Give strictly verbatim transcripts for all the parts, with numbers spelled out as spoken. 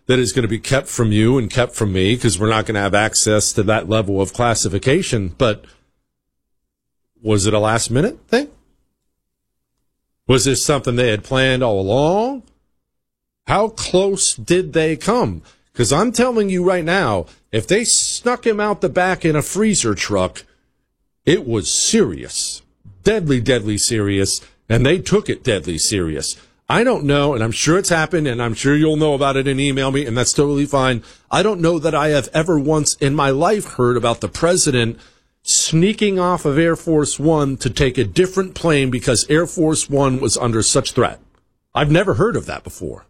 that is going to be kept from you and kept from me because we're not going to have access to that level of classification. But was it a last-minute thing? Was this something they had planned all along? How close did they come? Because I'm telling you right now, if they snuck him out the back in a freezer truck, it was serious. Deadly, deadly serious. And they took it deadly serious. I don't know, and I'm sure it's happened, and I'm sure you'll know about it and email me, and that's totally fine. I don't know that I have ever once in my life heard about the president sneaking off of Air Force One to take a different plane because Air Force One was under such threat. I've never heard of that before.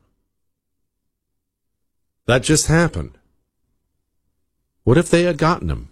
That just happened. What if they had gotten him?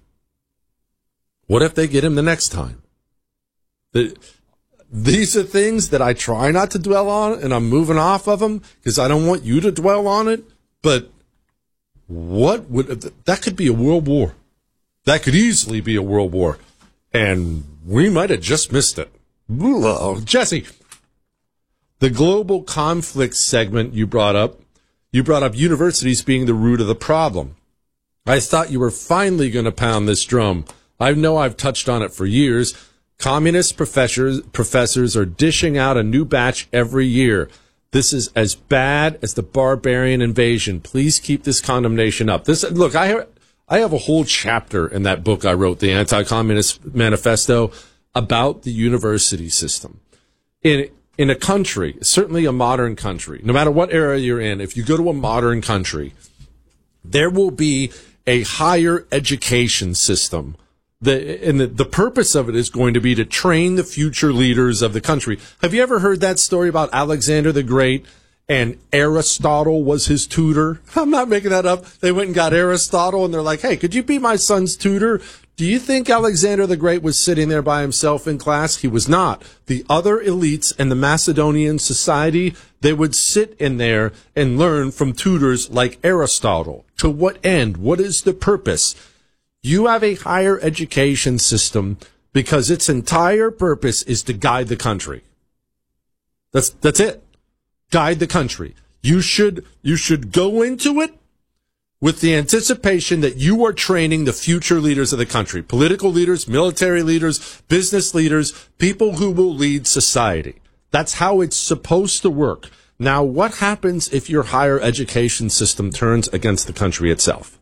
What if they get him the next time? The, these are things that I try not to dwell on, and I'm moving off of them because I don't want you to dwell on it. But what would that could be a world war? That could easily be a world war, and we might have just missed it. Ooh, Jesse, the global conflict segment you brought up, you brought up universities being the root of the problem. I thought you were finally going to pound this drum. I know I've touched on it for years. Communist professors, professors are dishing out a new batch every year. This is as bad as the barbarian invasion. Please keep this condemnation up. This look, I have, I have a whole chapter in that book I wrote, the Anti-Communist Manifesto, about the university system. In in a country, certainly a modern country, no matter what era you're in, if you go to a modern country, there will be a higher education system. The, and the, the purpose of it is going to be to train the future leaders of the country. Have you ever heard that story about Alexander the Great and Aristotle was his tutor? I'm not making that up. They went and got Aristotle and they're like, hey, could you be my son's tutor? Do you think Alexander the Great was sitting there by himself in class? He was not. The other elites in the Macedonian society, they would sit in there and learn from tutors like Aristotle. To what end? What is the purpose? You have a higher education system because its entire purpose is to guide the country. That's that's it. Guide the country. You should you should go into it with the anticipation that you are training the future leaders of the country, political leaders, military leaders, business leaders, people who will lead society. That's how it's supposed to work. Now, what happens if your higher education system turns against the country itself?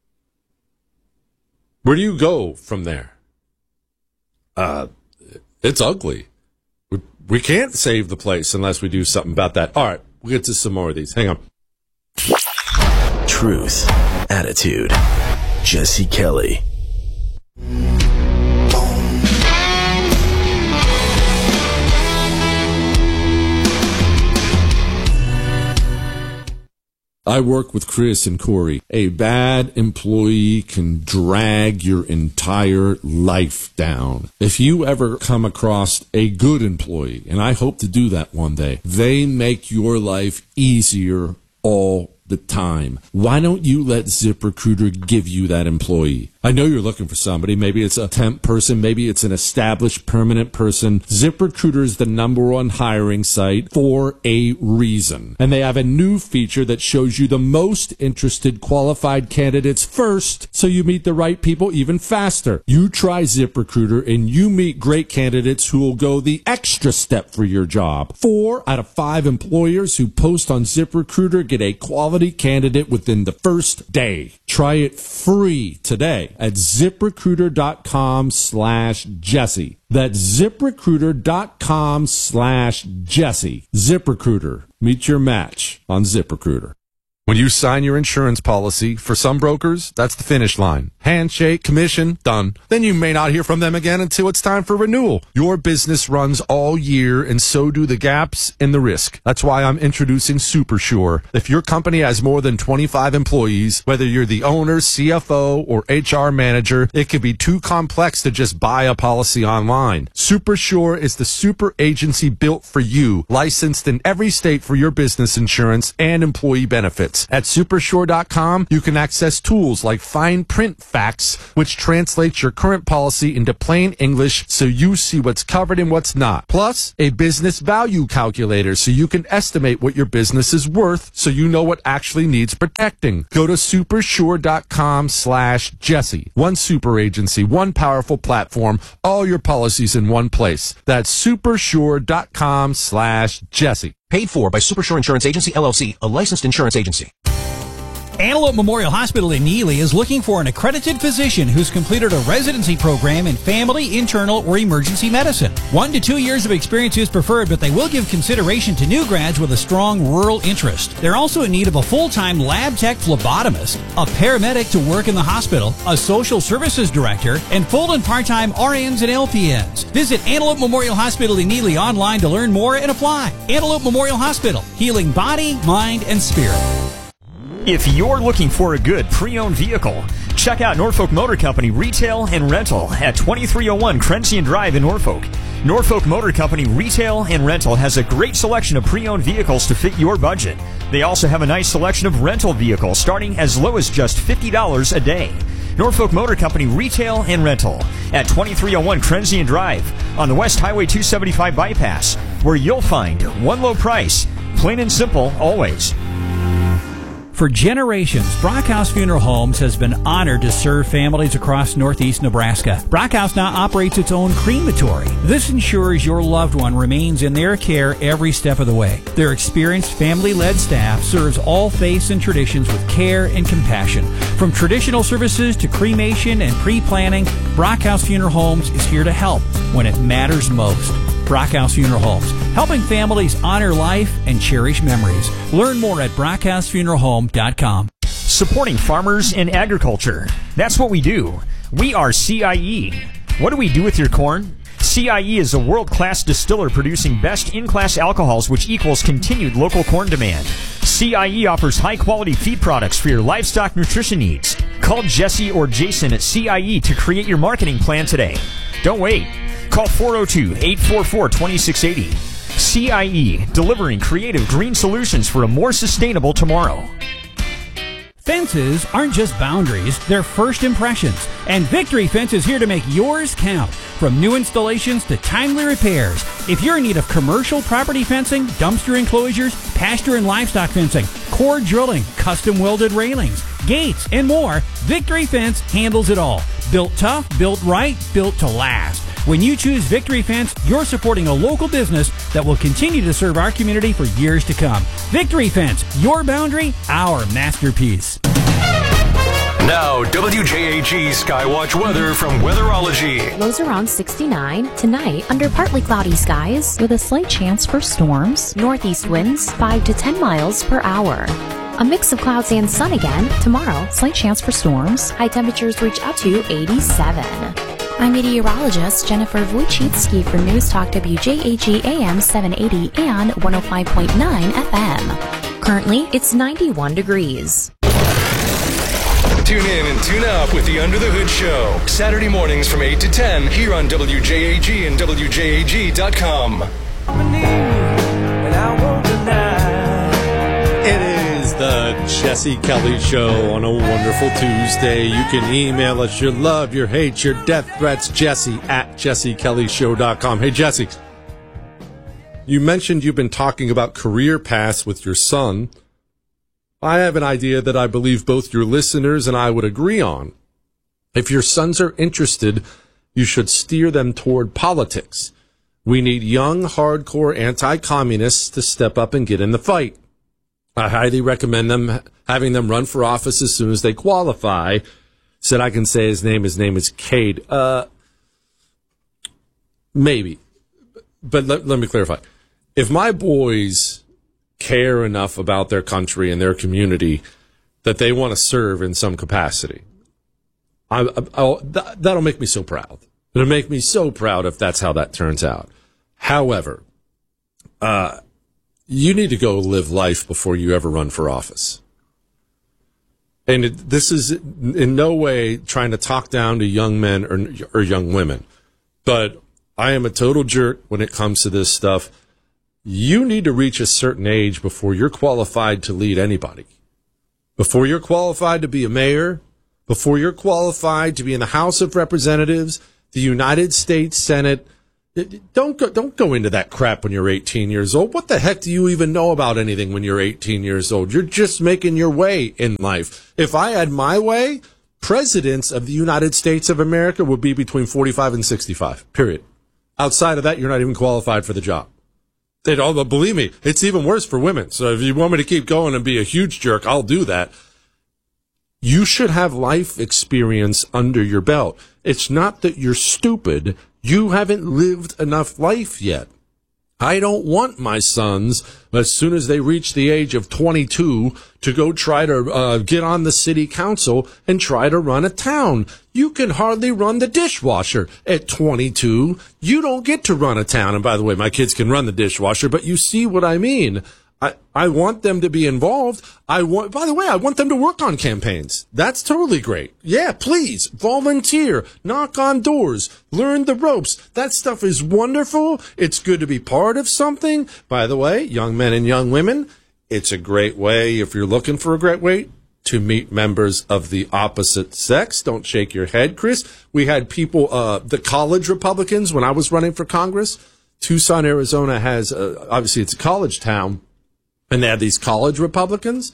Where do you go from there? Uh, it's ugly. We, we can't save the place unless we do something about that. All right, we'll get to some more of these. Hang on. Truth, attitude, Jesse Kelly. I work with Chris and Corey. A bad employee can drag your entire life down. If you ever come across a good employee, and I hope to do that one day, they make your life easier all the time. Why don't you let ZipRecruiter give you that employee? I know you're looking for somebody. Maybe it's a temp person. Maybe it's an established permanent person. ZipRecruiter is the number one hiring site for a reason. And they have a new feature that shows you the most interested qualified candidates first, so you meet the right people even faster. You try ZipRecruiter and you meet great candidates who will go the extra step for your job. Four out of five employers who post on ZipRecruiter get a quality candidate within the first day. Try it free today at ZipRecruiter.com slash Jesse. That's ZipRecruiter.com slash Jesse. ZipRecruiter. Meet your match on ZipRecruiter. When you sign your insurance policy, for some brokers, that's the finish line. Handshake, commission, done. Then you may not hear from them again until it's time for renewal. Your business runs all year, and so do the gaps and the risk. That's why I'm introducing SuperSure. If your company has more than twenty-five employees, whether you're the owner, C F O, or H R manager, it can be too complex to just buy a policy online. SuperSure is the super agency built for you, licensed in every state for your business insurance and employee benefits. benefits. At Supersure dot com, you can access tools like Fine Print Facts, which translates your current policy into plain English so you see what's covered and what's not. Plus, a business value calculator so you can estimate what your business is worth so you know what actually needs protecting. Go to Supersure dot com slash Jesse. One super agency, one powerful platform, all your policies in one place. That's Supersure dot com slash Jesse. Paid for by Supersure Insurance Agency, L L C, a licensed insurance agency. Antelope Memorial Hospital in Neely is looking for an accredited physician who's completed a residency program in family, internal, or emergency medicine. One to two years of experience is preferred, but they will give consideration to new grads with a strong rural interest. They're also in need of a full-time lab tech phlebotomist, a paramedic to work in the hospital, a social services director, and full and part-time R Ns and L P Ns. Visit Antelope Memorial Hospital in Neely online to learn more and apply. Antelope Memorial Hospital, healing body, mind, and spirit. If you're looking for a good pre-owned vehicle, check out Norfolk Motor Company Retail and Rental at twenty-three oh one Crenshaw Drive in Norfolk. Norfolk Motor Company Retail and Rental has a great selection of pre-owned vehicles to fit your budget. They also have a nice selection of rental vehicles starting as low as just fifty dollars a day. Norfolk Motor Company Retail and Rental at twenty-three oh one Crenshaw Drive on the West Highway two seventy-five bypass, where you'll find one low price, plain and simple, always. For generations, Brockhouse Funeral Homes has been honored to serve families across northeast Nebraska. Brockhouse now operates its own crematory. This ensures your loved one remains in their care every step of the way. Their experienced family-led staff serves all faiths and traditions with care and compassion. From traditional services to cremation and pre-planning, Brockhouse Funeral Homes is here to help when it matters most. Brockhouse Funeral Homes, helping families honor life and cherish memories. Learn more at brockhouse funeral home dot com. Supporting farmers and agriculture. That's what we do. We are C I E. What do we do with your corn? C I E is a world-class distiller producing best in-class alcohols, which equals continued local corn demand. C I E offers high-quality feed products for your livestock nutrition needs. Call Jesse or Jason at C I E to create your marketing plan today. Don't wait. Call four oh two, eight four four, two six eight oh. C I E, delivering creative green solutions for a more sustainable tomorrow. Fences aren't just boundaries, they're first impressions. And Victory Fence is here to make yours count. From new installations to timely repairs. If you're in need of commercial property fencing, dumpster enclosures, pasture and livestock fencing, core drilling, custom welded railings, gates, and more, Victory Fence handles it all. Built tough, built right, built to last. When you choose Victory Fence, you're supporting a local business that will continue to serve our community for years to come. Victory Fence, your boundary, our masterpiece. Now, W J A G Skywatch weather from Weatherology. Lows around sixty-nine. Tonight, under partly cloudy skies with a slight chance for storms. Northeast winds five to ten miles per hour. A mix of clouds and sun again. Tomorrow, slight chance for storms. High temperatures reach up to eighty-seven. I'm meteorologist Jennifer Wojcicki for News Talk W J A G A M seven eighty and one oh five point nine F M. Currently, it's ninety-one degrees. Tune in and tune up with the Under the Hood Show. Saturday mornings from eight to ten here on W J A G and W J A G dot com. It is the Jesse Kelly Show on a wonderful Tuesday. You can email us your love, your hate, your death threats, Jesse at jesse kelly show dot com. Hey, Jesse, you mentioned you've been talking about career paths with your son. I have an idea that I believe both your listeners and I would agree on. If your sons are interested, you should steer them toward politics. We need young, hardcore anti-communists to step up and get in the fight. I highly recommend them having them run for office as soon as they qualify. Said I can say his name. His name is Cade. Uh, maybe. But let, let me clarify. If my boys care enough about their country and their community that they want to serve in some capacity, I, I, I'll, that, that'll make me so proud. It'll make me so proud if that's how that turns out. However, uh, you need to go live life before you ever run for office. And it, this is in no way trying to talk down to young men or, or young women, but I am a total jerk when it comes to this stuff. You need to reach a certain age before you're qualified to lead anybody. Before you're qualified to be a mayor, before you're qualified to be in the House of Representatives, the United States Senate, don't go, don't go into that crap when you're eighteen years old. What the heck do you even know about anything when you're eighteen years old? You're just making your way in life. If I had my way, presidents of the United States of America would be between forty-five and sixty-five, period. Outside of that, you're not even qualified for the job. They'd all, believe me, it's even worse for women. So if you want me to keep going and be a huge jerk, I'll do that. You should have life experience under your belt. It's not that you're stupid. You haven't lived enough life yet. I don't want my sons, as soon as they reach the age of twenty-two, to go try to uh, get on the city council and try to run a town. You can hardly run the dishwasher at twenty-two. You don't get to run a town. And by the way, my kids can run the dishwasher, but you see what I mean. I, I want them to be involved. I want, by the way, I want them to work on campaigns. That's totally great. Yeah, please volunteer, knock on doors, learn the ropes. That stuff is wonderful. It's good to be part of something. By the way, young men and young women, it's a great way, if you're looking for a great way, to meet members of the opposite sex. Don't shake your head, Chris. We had people, uh, the college Republicans, when I was running for Congress. Tucson, Arizona has, uh, obviously it's a college town. And they had these college Republicans.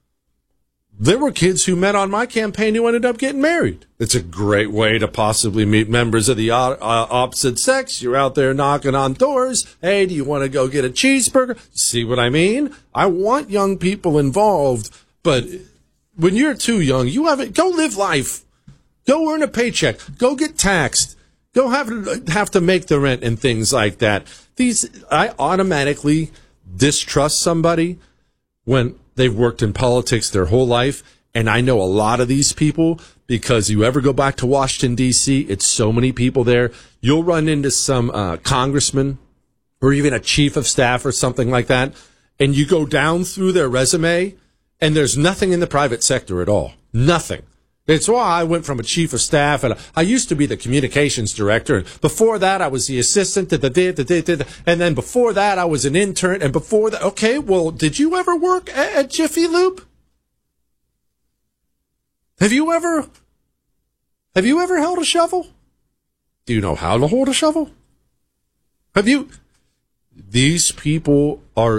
There were kids who met on my campaign who ended up getting married. It's a great way to possibly meet members of the uh, opposite sex. You're out there knocking on doors. Hey, do you want to go get a cheeseburger? See what I mean? I want young people involved, but when you're too young, you haven't. Go live life. Go earn a paycheck. Go get taxed. Go have to, have to make the rent and things like that. These, I automatically distrust somebody when they've worked in politics their whole life. And I know a lot of these people because you ever go back to Washington, D C, it's so many people there. You'll run into some uh, congressman or even a chief of staff or something like that. And you go down through their resume and there's nothing in the private sector at all. Nothing. It's why I went from a chief of staff, and I used to be the communications director. And before that, I was the assistant, da, da, da, da, da, da, and then before that, I was an intern. And before that, okay, well, did you ever work at, at Jiffy Lube? Have you ever, have you ever held a shovel? Do you know how to hold a shovel? Have you? These people are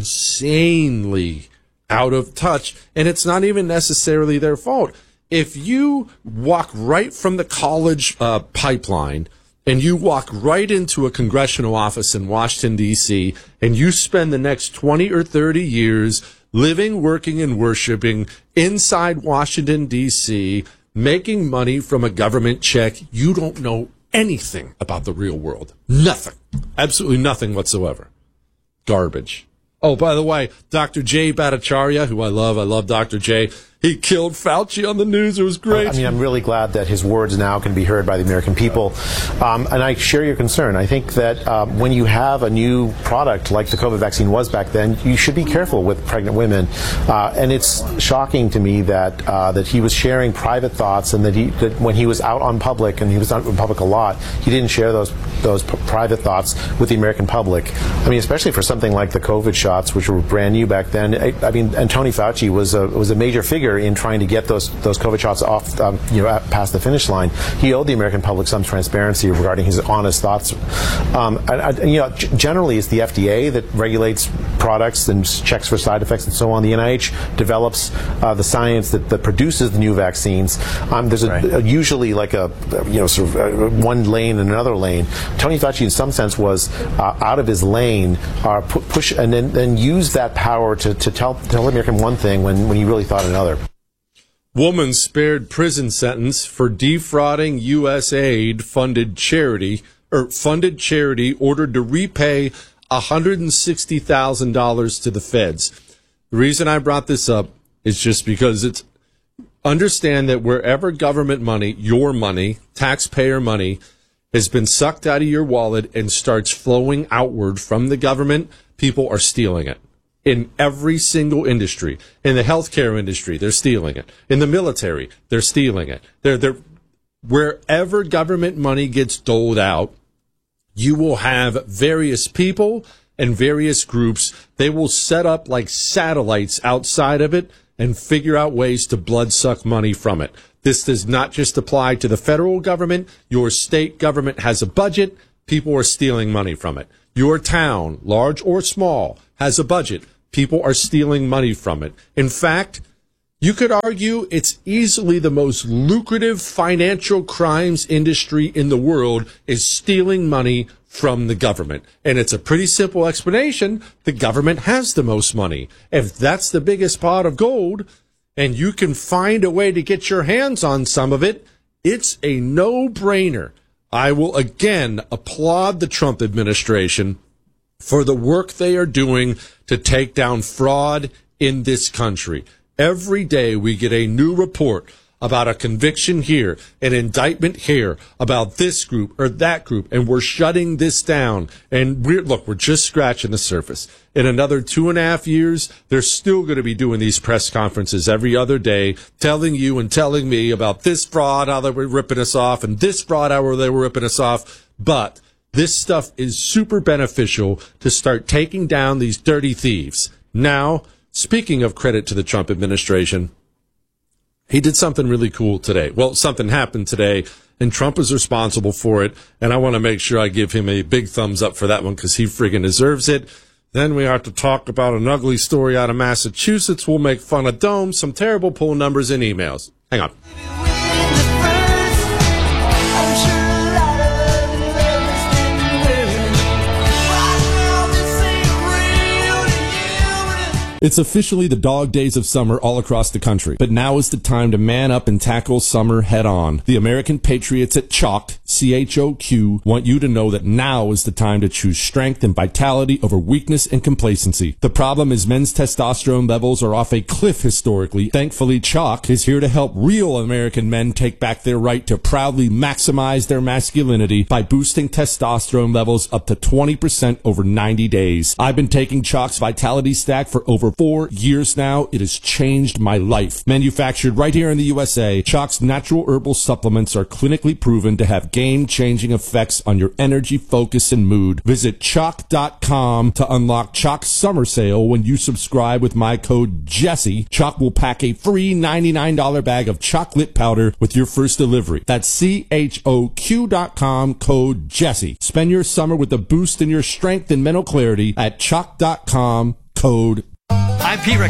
insanely out of touch, and it's not even necessarily their fault. If you walk right from the college uh, pipeline and you walk right into a congressional office in Washington, D C, and you spend the next twenty or thirty years living, working, and worshiping inside Washington, D C, making money from a government check, you don't know anything about the real world. Nothing. Absolutely nothing whatsoever. Garbage. Oh, by the way, Doctor Jay Bhattacharya, who I love, I love Doctor Jay. He killed Fauci on the news. It was great. I mean, I'm really glad that his words now can be heard by the American people. Um, and I share your concern. I think that um, when you have a new product like the COVID vaccine was back then, you should be careful with pregnant women. Uh, and it's shocking to me that uh, that he was sharing private thoughts, and that he that when he was out on public, and he was out in public a lot, he didn't share those those p- private thoughts with the American public. I mean, especially for something like the COVID shots, which were brand new back then. I, I mean, and Tony Fauci was a was a major figure in trying to get those those COVID shots off, um, you know, past the finish line. He owed the American public some transparency regarding his honest thoughts. Um, and, and, you know, g- generally, it's the F D A that regulates products and checks for side effects and so on. The N I H develops uh, the science that, that produces the new vaccines. Um, there's a, right. a, usually like a you know sort of uh, one lane and another lane. Tony Fauci, in some sense, was uh, out of his lane, uh, pu- push and then, then use that power to, to tell tell the American one thing when, when he really thought another. Woman spared prison sentence for defrauding U S aid-funded charity, or funded charity ordered to repay one hundred sixty thousand dollars to the feds. The reason I brought this up is just because it's understand that wherever government money, your money, taxpayer money, has been sucked out of your wallet and starts flowing outward from the government, people are stealing it. In every single industry. In the healthcare industry, they're stealing it. In the military, they're stealing it. They're, they're, wherever government money gets doled out, you will have various people and various groups. They will set up like satellites outside of it, and figure out ways to bloodsuck money from it. This does not just apply to the federal government. Your state government has a budget. People are stealing money from it. Your town, large or small, has a budget. People are stealing money from it. In fact, you could argue it's easily the most lucrative financial crimes industry in the world is stealing money from the government. And it's a pretty simple explanation. The government has the most money. If that's the biggest pot of gold and you can find a way to get your hands on some of it, it's a no-brainer. I will again applaud the Trump administration for the work they are doing to take down fraud in this country. Every day we get a new report about a conviction here, an indictment here, about this group or that group, and we're shutting this down. And we're, look, we're just scratching the surface. In another two and a half years, they're still going to be doing these press conferences every other day, telling you and telling me about this fraud, how they were ripping us off, and this fraud, how they were ripping us off. But this stuff is super beneficial to start taking down these dirty thieves. Now, speaking of credit to the Trump administration, he did something really cool today. Well, something happened today, and Trump is responsible for it, and I want to make sure I give him a big thumbs up for that one because he friggin' deserves it. Then we have to talk about an ugly story out of Massachusetts. We'll make fun of Dome, some terrible poll numbers and emails. Hang on. It's officially the dog days of summer all across the country, but now is the time to man up and tackle summer head on. The American Patriots at Choq, C H O Q, want you to know that now is the time to choose strength and vitality over weakness and complacency. The problem is men's testosterone levels are off a cliff historically. Thankfully, Choq is here to help real American men take back their right to proudly maximize their masculinity by boosting testosterone levels up to twenty percent over ninety days. I've been taking Choq's Vitality Stack for over four years now. It has changed my life. Manufactured right here in the U S A, Choq's natural herbal supplements are clinically proven to have game-changing effects on your energy, focus, and mood. Visit choq dot com to unlock Choq's summer sale. When you subscribe with my code Jesse, Choq will pack a free ninety-nine dollars bag of chocolate powder with your first delivery. That's C H O Q dot com, code Jesse. Spend your summer with a boost in your strength and mental clarity at choq dot com, code I'm Pete Ricard.